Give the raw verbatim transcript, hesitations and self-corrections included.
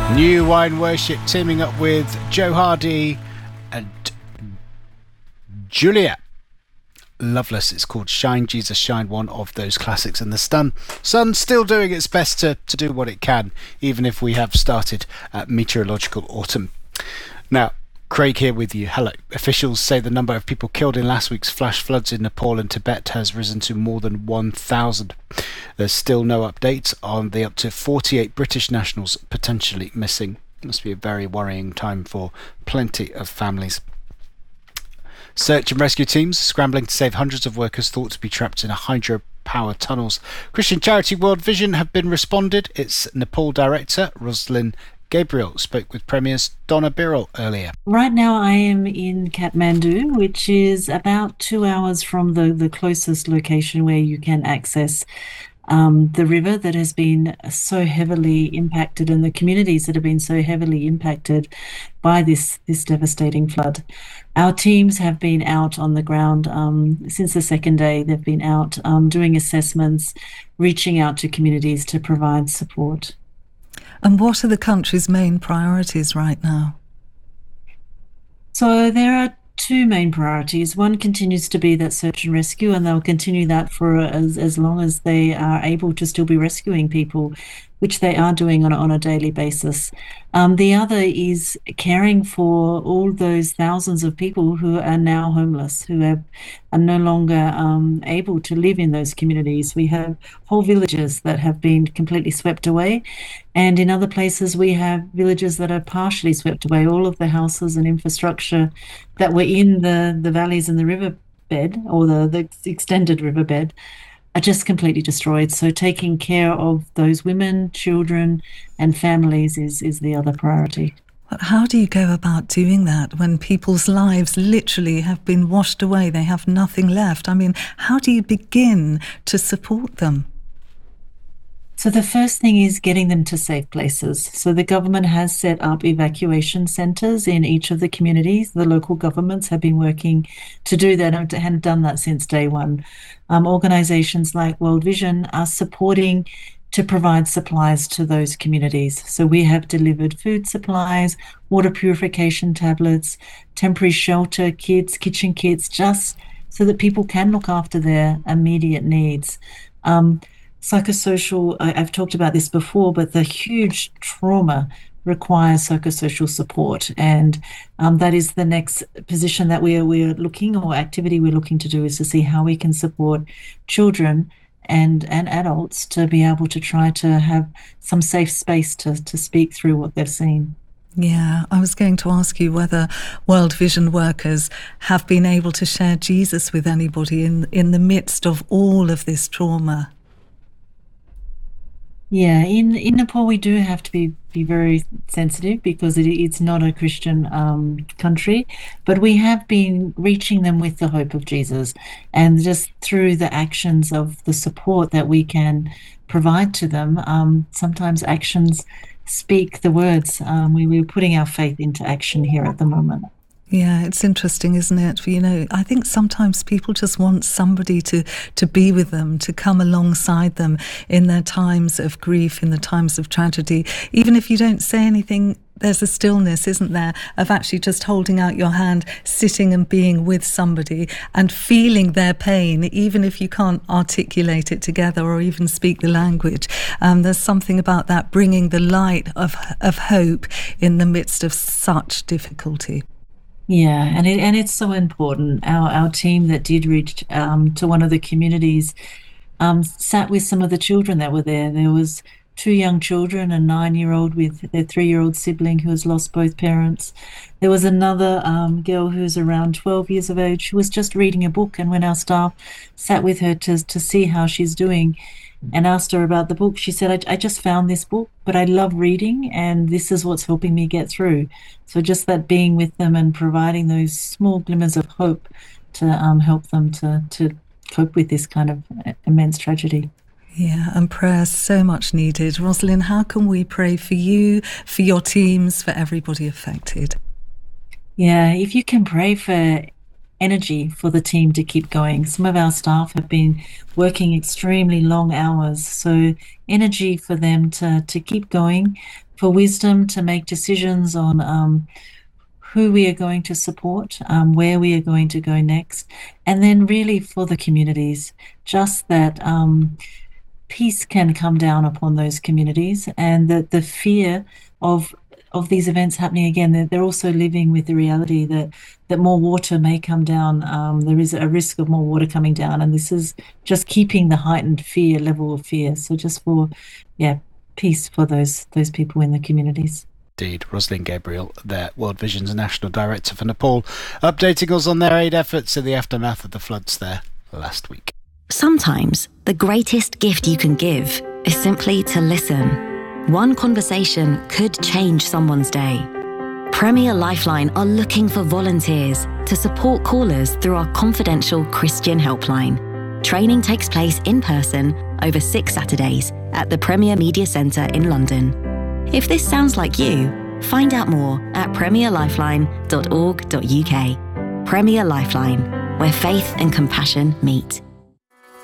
New Wine Worship teaming up with Joe Hardy and Julia Loveless. It's called Shine Jesus Shine, one of those classics. And the sun, sun's still doing its best to, to do what it can, even if we have started at meteorological autumn. Now, Craig here with you. Hello. Officials say the number of people killed in last week's flash floods in Nepal and Tibet has risen to more than one thousand. There's still no update on the up to forty-eight British nationals potentially missing. It must be a very worrying time for plenty of families. Search and rescue teams scrambling to save hundreds of workers thought to be trapped in a hydropower tunnels. Christian charity World Vision have been responded. Its Nepal director, Roslyn Gabriel, spoke with Premier's Donna Birrell earlier. Right now I am in Kathmandu, which is about two hours from the, the closest location where you can access um, the river that has been so heavily impacted and the communities that have been so heavily impacted by this, this devastating flood. Our teams have been out on the ground um, since the second day. They've been out um, doing assessments, reaching out to communities to provide support. And what are the country's main priorities right now? So there are two main priorities. One continues to be that search and rescue, and they'll continue that for as, as long as they are able to still be rescuing people, which they are doing on a, on a daily basis. Um, the other is caring for all those thousands of people who are now homeless, who have, are no longer um, able to live in those communities. We have whole villages that have been completely swept away, and in other places we have villages that are partially swept away. All of the houses and infrastructure that were in the, the valleys and the riverbed, or the, the extended riverbed, are just completely destroyed. So taking care of those women, children and families is, is the other priority. But how do you go about doing that when people's lives literally have been washed away? They have nothing left. I mean, how do you begin to support them? So the first thing is getting them to safe places. So the government has set up evacuation centres in each of the communities. The local governments have been working to do that and have done that since day one. Um, organisations like World Vision are supporting to provide supplies to those communities. So we have delivered food supplies, water purification tablets, temporary shelter kits, kitchen kits, just so that people can look after their immediate needs. Um, Psychosocial, I, I've talked about this before, but the huge trauma requires psychosocial support, and um, that is the next position that we are we're looking, or activity we're looking to do, is to see how we can support children and and adults to be able to try to have some safe space to to speak through what they've seen. Yeah, I was going to ask you whether World Vision workers have been able to share Jesus with anybody in in the midst of all of this trauma. Yeah, in, in Nepal we do have to be, be very sensitive because it, it's not a Christian um, country, but we have been reaching them with the hope of Jesus, and just through the actions of the support that we can provide to them. Um, sometimes actions speak the words. Um, we, we're putting our faith into action here at the moment. Yeah, it's interesting, isn't it? You know, I think sometimes people just want somebody to, to be with them, to come alongside them in their times of grief, in the times of tragedy. Even if you don't say anything, there's a stillness, isn't there, of actually just holding out your hand, sitting and being with somebody and feeling their pain, even if you can't articulate it together or even speak the language. Um, there's something about that, bringing the light of of hope in the midst of such difficulty. Yeah, and it, and it's so important. Our our team that did reach um, to one of the communities um, sat with some of the children that were there. There was two young children, a nine-year-old with their three-year-old sibling who has lost both parents. There was another um, girl who's around twelve years of age who was just reading a book, and when our staff sat with her to to see how she's doing and asked her about the book, she said, I, I just found this book, but I love reading, and this is what's helping me get through. So just that being with them and providing those small glimmers of hope to um, help them to, to cope with this kind of immense tragedy. Yeah, and prayer is so much needed. Roslyn, how can we pray for you, for your teams, for everybody affected? Yeah, if you can pray for energy for the team to keep going. Some of our staff have been working extremely long hours, so energy for them to, to keep going, for wisdom to make decisions on um, who we are going to support, um, where we are going to go next, and then really for the communities, just that um, peace can come down upon those communities, and that the fear of of these events happening again, they're, they're also living with the reality that that more water may come down. Um, there is a risk of more water coming down, and this is just keeping the heightened fear level of fear. So just for, yeah, peace for those those people in the communities. Indeed. Rosalind Gabriel, their World Vision's National Director for Nepal, updating us on their aid efforts in the aftermath of the floods there last week. Sometimes the greatest gift you can give is simply to listen. One conversation could change someone's day. Premier Lifeline are looking for volunteers to support callers through our confidential Christian helpline. Training takes place in person over six Saturdays at the Premier Media Centre in London. If this sounds like you, find out more at premier lifeline dot org dot U K. Premier Lifeline, where faith and compassion meet.